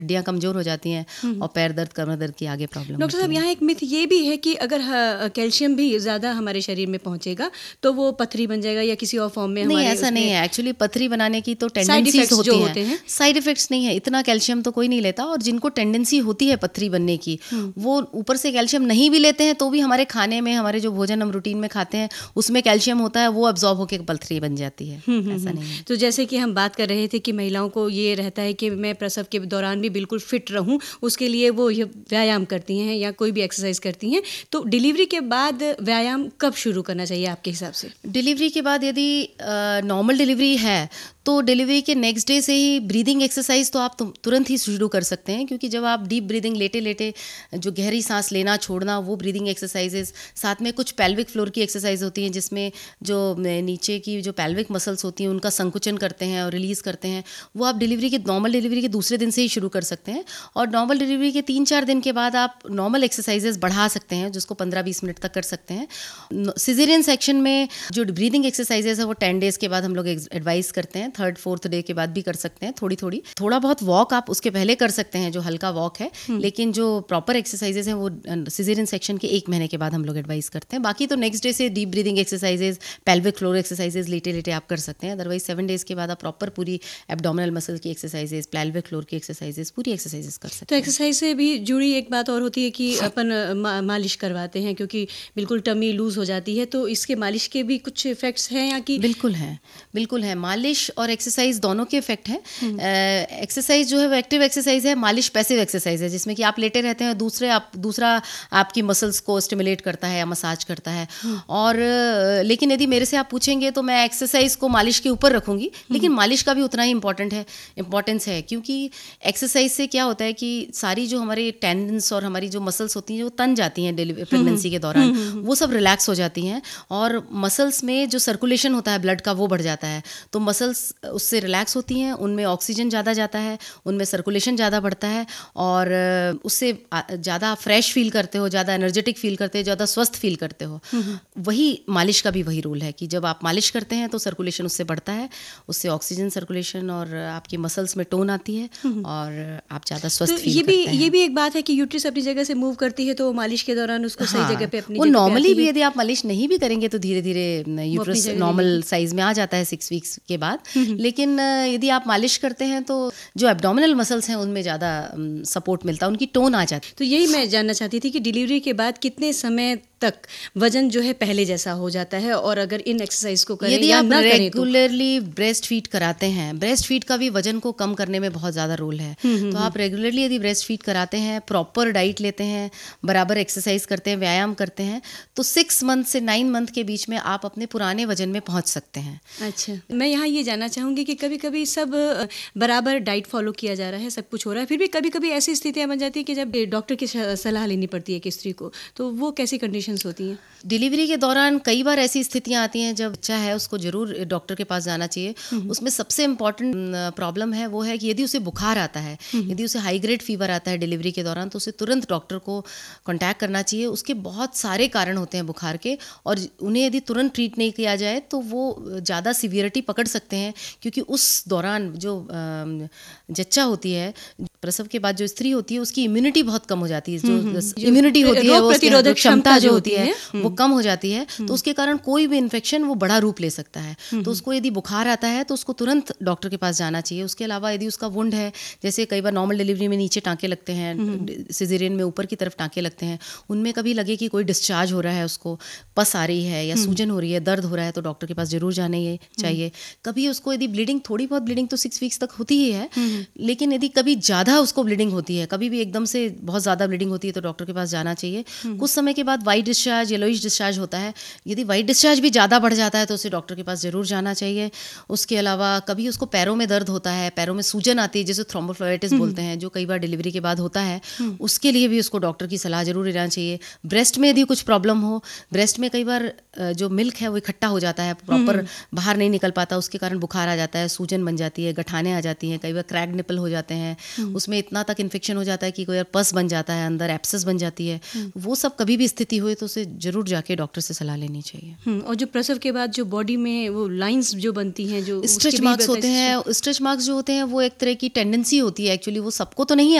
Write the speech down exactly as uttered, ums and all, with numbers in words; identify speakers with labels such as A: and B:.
A: हड्डियाँ कमज़ोर हो जाती हैं और पैर दर्द, कमर दर्द की आगे प्रॉब्लम
B: डॉक्टर साहब, यहाँ एक मिथ ये भी है कि अगर कैल्शियम भी ज़्यादा हमारे शरीर में पहुँचेगा तो वो पथरी बन जाएगा या किसी और फॉर्म में
A: नहीं,
B: हमारे
A: ऐसा नहीं है। एक्चुअली पथरी बनाने की तो
B: साइड
A: टेंडेंसीज
B: इफेक्ट्स जो
A: होती
B: होते हैं।
A: साइड इफेक्ट्स नहीं है, इतना कैल्शियम तो कोई नहीं लेता, और जिनको टेंडेंसी होती है पथरी बनने की वो ऊपर से कैल्शियम नहीं भी लेते हैं तो भी हमारे खाने में, हमारे जो भोजन हम रूटीन में खाते हैं उसमें कैल्शियम होता है, वो अब्जॉर्ब होकर पथरी बन जाती है। ऐसा नहीं है।
B: तो जैसे कि हम बात कर रहे थे कि महिलाओं को ये रहता है कि मैं प्रसव के दौरान भी बिल्कुल फिट रहूं, उसके लिए वो ये व्यायाम करती हैं या कोई भी एक्सरसाइज करती हैं, तो डिलीवरी के बाद व्यायाम कब शुरू करना चाहिए आपके हिसाब से?
A: डिलीवरी के बाद यदि नॉर्मल डिलीवरी है तो डिलीवरी के नेक्स्ट डे से ही ब्रीदिंग एक्सरसाइज तो आप तुरंत ही शुरू कर सकते हैं, क्योंकि जब आप डीप ब्रीदिंग लेटे लेटे जो गहरी सांस लेना छोड़ना, वो ब्रीदिंग एक्सरसाइजेज, साथ में कुछ पेल्विक फ्लोर की एक्सरसाइज होती हैं जिसमें जो नीचे की जो पेल्विक मसल्स होती हैं उनका संकुचन करते हैं और रिलीज़ करते हैं, वो आप डिलीवरी के नॉर्मल डिलीवरी के दूसरे दिन से ही शुरू कर सकते हैं। और नॉर्मल डिलीवरी के तीन चार दिन के बाद आप नॉर्मल एक्सरसाइजेज बढ़ा सकते हैं, जिसको पंद्रह बीस मिनट तक कर सकते हैं। सिजेरियन सेक्शन में जो ब्रीदिंग एक्सरसाइजेज है वो टेन डेज के बाद हम लोग एडवाइस करते हैं, थर्ड फोर्थ डे के बाद भी कर सकते हैं। थोड़ी थोड़ी थोड़ा बहुत वॉक आप उसके पहले कर सकते हैं, जो हल्का वॉक है, लेकिन जो प्रॉपर एक्सरसाइजेज हैं वो सिजेरियन सेक्शन के एक महीने के बाद हम लोग एडवाइस करते हैं। बाकी तो नेक्स्ट डे से deep breathing exercises, pelvic floor exercises लेटे लेटे आप कर सकते हैं। अदरवाइज सेवन डेज के बाद आप प्रॉपर पूरी एब्डोमिनल मसल की एक्सरसाइजेज, पेल्विक फ्लोर की एक्सरसाइजेज, पूरी एक्सरसाइजेज कर सकते
B: तो
A: हैं।
B: एक्सरसाइज से भी जुड़ी एक बात और होती है कि अपन मा, मालिश करवाते हैं, क्योंकि बिल्कुल टमी लूज हो जाती है, तो इसके मालिश के भी कुछ इफेक्ट्स हैं या कि?
A: बिल्कुल है, बिल्कुल है। मालिश और एक्सरसाइज दोनों के इफेक्ट हैं। एक्सरसाइज जो है वो एक्टिव एक्सरसाइज है, मालिश पैसिव एक्सरसाइज है, जिसमें कि आप लेटे रहते हैं, दूसरे आप दूसरा आपकी मसल्स को स्टिमुलेट करता है या मसाज करता है। और लेकिन यदि मेरे से आप पूछेंगे तो मैं एक्सरसाइज को मालिश के ऊपर रखूंगी, लेकिन मालिश का भी उतना ही इंपॉर्टेंट है इंपॉर्टेंस है, क्योंकि एक्सरसाइज से क्या होता है कि सारी जो हमारी टेंडन्स और हमारी जो मसल्स होती हैं वो तन जाती हैं प्रेगनेंसी के दौरान, वो सब रिलैक्स हो जाती हैं, और मसल्स में जो सर्कुलेशन होता है ब्लड का वो बढ़ जाता है। तो मसल्स उससे रिलैक्स होती हैं, उनमें ऑक्सीजन ज़्यादा जाता है, उनमें सर्कुलेशन ज़्यादा बढ़ता है, और उससे ज़्यादा फ्रेश फील करते हो, ज़्यादा एनर्जेटिक फील करते हो, ज़्यादा स्वस्थ फील करते हो। वही मालिश का भी वही रोल है कि जब आप मालिश करते हैं तो सर्कुलेशन उससे बढ़ता है, उससे ऑक्सीजन सर्कुलेशन और आपकी मसल्स में टोन आती है और आप ज़्यादा स्वस्थ फील
B: ये भी
A: करते हैं।
B: ये भी एक बात है कि यूट्रस अपनी जगह से मूव करती है, तो मालिश के दौरान उसको
A: हाँ,
B: सही जगह पे अपनी
A: वो
B: जगह पे
A: नॉर्मली
B: आती
A: भी
B: है।
A: यदि आप मालिश नहीं भी करेंगे तो धीरे धीरे यूट्रस नॉर्मल साइज में आ जाता है सिक्स वीक्स के बाद। लेकिन यदि आप मालिश करते हैं तो जो एब्डोमिनल मसल्स हैं उनमें ज़्यादा सपोर्ट मिलता है, उनकी टोन आ जाती है।
B: तो यही मैं जानना चाहती थी कि डिलीवरी के बाद कितने समय तक वजन जो है पहले जैसा हो जाता है, और अगर इन एक्सरसाइज को करें
A: यदि
B: या
A: आप
B: ना करें तो?
A: रेगुलरली ब्रेस्ट फीड कराते हैं, ब्रेस्ट फीड का भी वजन को कम करने में बहुत ज़्यादा रोल है। तो आप रेगुलरली यदि ब्रेस्ट फीड कराते हैं, प्रॉपर डाइट लेते हैं, बराबर एक्सरसाइज करते हैं, व्यायाम करते हैं, तो सिक्स मंथ से नाइन मंथ के बीच में आप अपने पुराने वजन में पहुंच सकते हैं।
B: अच्छा, मैं यहाँ ये जानना चाहूँगी कि कभी कभी सब बराबर डाइट फॉलो किया जा रहा है, सब कुछ हो रहा है, फिर भी कभी कभी ऐसी स्थितियाँ बन जाती है कि जब डॉक्टर की सलाह लेनी पड़ती है एक स्त्री को, तो वो कैसी कंडीशंस होती हैं?
A: डिलीवरी के दौरान कई बार ऐसी स्थितियां आती हैं जब बच्चा है उसको जरूर डॉक्टर के पास जाना चाहिए। उसमें सबसे इम्पॉर्टेंट प्रॉब्लम है वो है कि यदि उसे बुखार आता है, यदि उसे हाई ग्रेड फीवर आता है डिलीवरी के दौरान, तो उसे तुरंत डॉक्टर को कांटेक्ट करना चाहिए। उसके बहुत सारे कारण होते हैं बुखार के, और उन्हें यदि तुरंत ट्रीट नहीं किया जाए तो वो ज़्यादा सीवियरिटी पकड़ सकते हैं, क्योंकि उस दौरान जो जच्चा होती है, प्रसव के बाद जो स्त्री होती है, उसकी इम्यूनिटी बहुत कम हो जाती है। जो इम्यूनिटी होती है, प्रतिरोधक क्षमता जो होती है वो कम हो जाती है, तो उसके कारण कोई भी इन्फेक्शन वो बड़ा रूप ले सकता है। तो उसको यदि बुखार आता है तो उसको तुरंत डॉक्टर के पास जाना चाहिए। उसके अलावा यदि उसका वुंड है, जैसे कई बार नॉर्मल डिलीवरी में नीचे टाँके लगते हैं, सिजेरियन में ऊपर की तरफ टाँके लगते हैं, उनमें कभी लगे कि कोई डिस्चार्ज हो रहा है, उसको पस आ रही है या सूजन हो रही है, दर्द हो रहा है, तो डॉक्टर के पास जरूर जाने चाहिए। कभी उसको यदि ब्लीडिंग, थोड़ी बहुत ब्लीडिंग तो सिक्स वीक्स तक होती ही है, लेकिन यदि कभी ज़्यादा उसको ब्लीडिंग होती है, कभी भी एकदम से बहुत ज़्यादा ब्लीडिंग होती है, तो डॉक्टर के पास जाना चाहिए। कुछ समय के बाद वाइट डिस्चार्ज, येलोइश डिस्चार्ज होता है। यदि वाइट डिस्चार्ज भी ज़्यादा बढ़ जाता है तो उसे डॉक्टर के पास ज़रूर जाना चाहिए। उसके अलावा कभी उसको पैरों में दर्द होता है, पैरों में सूजन आती है, जिसे थ्रोम्बोफ्लेबिटिस बोलते हैं, जो कई बार डिलीवरी के बाद होता है, उसके लिए भी उसको डॉक्टर की सलाह जरूर लेना चाहिए। ब्रेस्ट में यदि कुछ प्रॉब्लम हो, ब्रेस्ट में कई बार जो मिल्क है वो इकट्ठा हो जाता है, प्रॉपर बाहर नहीं निकल पाता, उसके कारण बुखार आ जाता है, सूजन बन जाती है, गठाने आ जाती हैं, कई बार क्रैक निपल हो जाते हैं, उसमें इतना तक इन्फेक्शन हो जाता है कि कोई पस बन जाता है, अंदर एप्सिस बन जाती है। वो सब कभी भी स्थिति हुई तो उसे ज़रूर जाके डॉक्टर से सलाह लेनी चाहिए।
B: और जो प्रसव के बाद जो बॉडी में वो लाइंस जो बनती हैं, जो
A: स्ट्रेच मार्क्स होते हैं, स्ट्रेच मार्क्स जो होते हैं वो एक तरह की टेंडेंसी होती है एक्चुअली, वो सबको तो नहीं